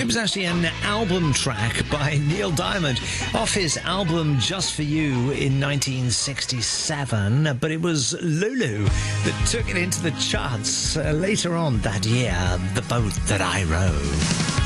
was actually an album track by Neil Diamond off his album Just For You in 1967, but it was Lulu that took it into the charts later on that year, The Boat That I Rowed.